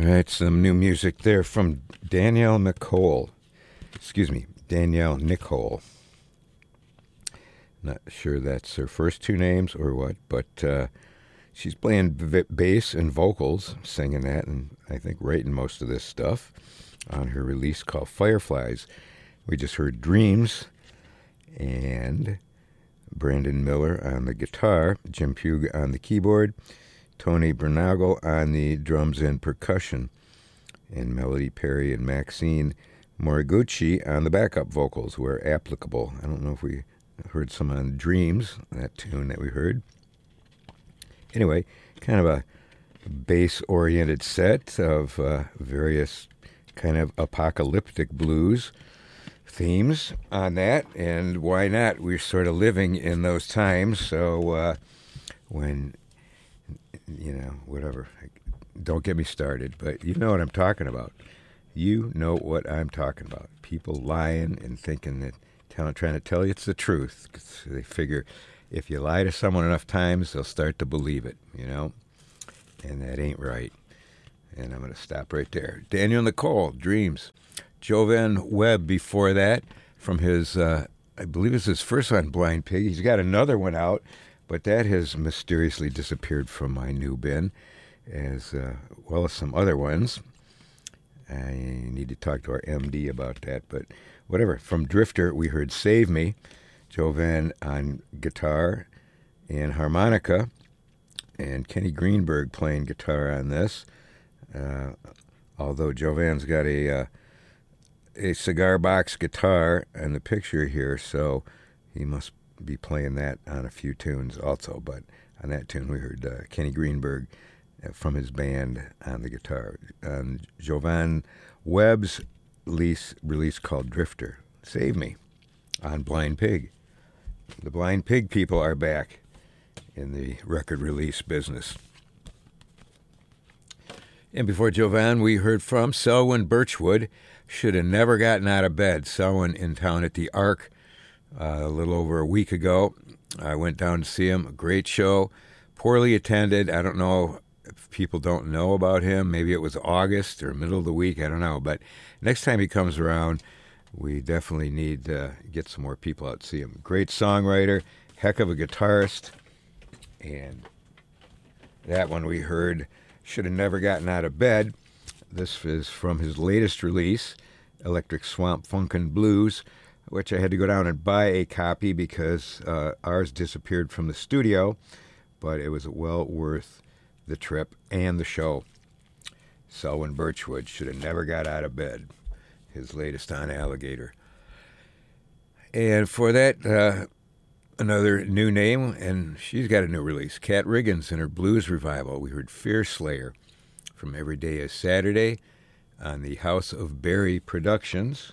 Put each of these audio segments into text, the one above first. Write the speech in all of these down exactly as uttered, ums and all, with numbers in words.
right, some new music there from Danielle Nicole. Excuse me, Danielle Nicole. Not sure that's her first two names or what, but uh, she's playing v- bass and vocals, singing that, and I think writing most of this stuff on her release called Fireflies. We just heard Dreams, and Brandon Miller on the guitar, Jim Pugh on the keyboard, Tony Bernagle on the drums and percussion, and Melody Perry and Maxine Moriguchi on the backup vocals where applicable. I don't know if we heard some on Dreams, that tune that we heard. Anyway, kind of a bass-oriented set of uh, various kind of apocalyptic blues themes on that, and why not? We're sort of living in those times, so uh, when, you know, whatever, don't get me started, but you know what I'm talking about. You know what I'm talking about. People lying and thinking that, tell, trying to tell you it's the truth. 'Cause they figure if you lie to someone enough times, they'll start to believe it, you know, and that ain't right. And I'm going to stop right there. Danielle Nicole, Dreams. Jovan Webb before that, from his, uh, I believe it's his first one, Blind Pig. He's got another one out, but that has mysteriously disappeared from my new bin, as uh, well as some other ones. I need to talk to our M D about that, but whatever. From Drifter, we heard Save Me, Jovan on guitar and harmonica, and Kenny Greenberg playing guitar on this, uh, although Jovan's got a... Uh, a cigar box guitar in the picture here, so he must be playing that on a few tunes also. But on that tune, we heard uh, Kenny Greenberg from his band on the guitar. On Jovan Webb's release, release called Drifter, Save Me, on Blind Pig. The Blind Pig people are back in the record release business. And before Jovan, we heard from Selwyn Birchwood. Should have never gotten out of bed. Selwyn in town at the Ark uh, a little over a week ago. I went down to see him. A great show. Poorly attended. I don't know if people don't know about him. Maybe it was August or middle of the week. I don't know. But next time he comes around, we definitely need to get some more people out to see him. Great songwriter. Heck of a guitarist. And that one we heard, Should Have Never Gotten Out of Bed. This is from his latest release, Electric Swamp Funkin' Blues, which I had to go down and buy a copy because uh, ours disappeared from the studio, but it was well worth the trip and the show. Selwyn Birchwood, Should Have Never Got Out of Bed, his latest on Alligator. And for that, uh, another new name, and she's got a new release, Kat Riggins and her blues revival. We heard Fear Slayer from Every Day is Saturday on the House of Berry Productions.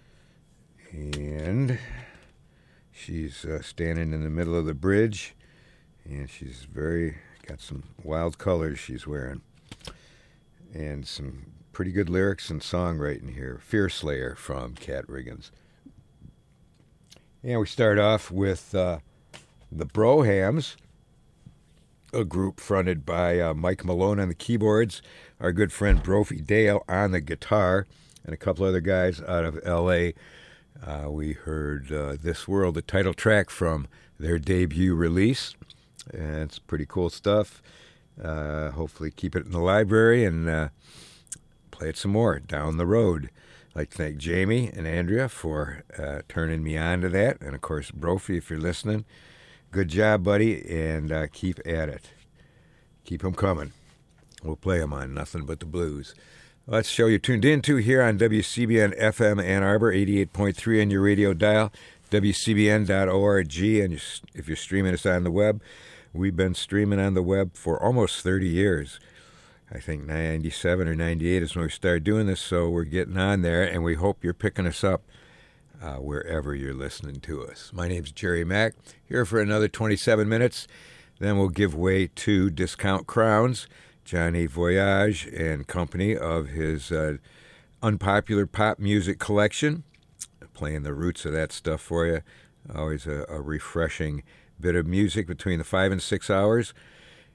And she's uh, standing in the middle of the bridge, and she's very, got some wild colors she's wearing. And some pretty good lyrics and songwriting here. Fear Slayer from Kat Riggins. And we start off with uh, the Brohams, a group fronted by uh, Mike Malone on the keyboards, our good friend Brophy Dale on the guitar, and a couple other guys out of L A. Uh, we heard uh, This World, the title track from their debut release. And it's pretty cool stuff. Uh, hopefully keep it in the library and uh, play it some more down the road. I'd like to thank Jamie and Andrea for uh, turning me on to that. And, of course, Brophy, if you're listening, good job, buddy, and uh, keep at it. Keep them coming. We'll play them on Nothing But the Blues. Let's show you tuned into here on W C B N F M Ann Arbor, eighty-eight point three on your radio dial, W C B N dot org, and if you're streaming us on the web, we've been streaming on the web for almost thirty years. I think ninety-seven or ninety-eight is when we started doing this, so we're getting on there, and we hope you're picking us up Uh, wherever you're listening to us. My name's Jerry Mack, here for another twenty-seven minutes. Then we'll give way to Discount Crowns, Johnny Voyage and company of his uh, unpopular pop music collection, playing the roots of that stuff for you. Always a, a refreshing bit of music between the five and six hours.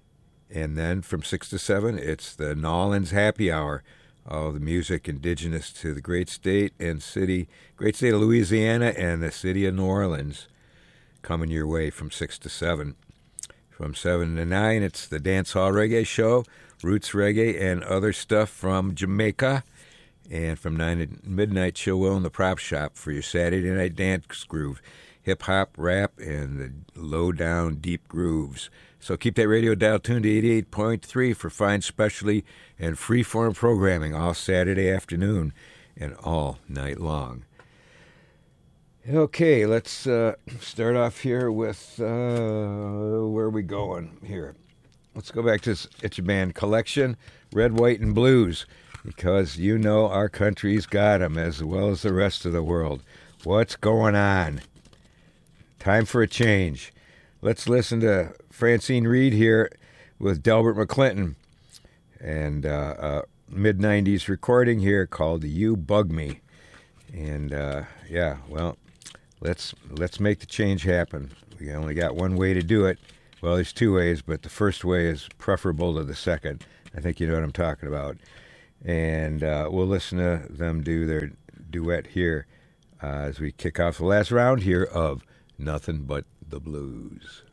And then from six to seven, it's the Nolans Happy Hour. All the music indigenous to the great state and city, great state of Louisiana and the city of New Orleans, coming your way from six to seven. From seven to nine, it's the Dance Hall Reggae Show, roots reggae and other stuff from Jamaica. And from nine to midnight, Chill Will in the Prop Shop for your Saturday night dance groove, hip-hop, rap, and the low-down deep grooves. So keep that radio dial tuned to eighty-eight point three for fine specialty and free-form programming all Saturday afternoon and all night long. Okay, let's uh, start off here with, uh, where are we going here? Let's go back to this It's a Band collection, Red, White, and Blues, because you know our country's got 'em as well as the rest of the world. What's going on? Time for a change. Let's listen to Francine Reed here with Delbert McClinton and uh, uh, mid nineties recording here called You Bug Me. And uh, yeah, well, let's let's make the change happen. We only got one way to do it. Well, there's two ways, but the first way is preferable to the second. I think you know what I'm talking about. And uh, we'll listen to them do their duet here uh, as we kick off the last round here of Nothing But the Blues.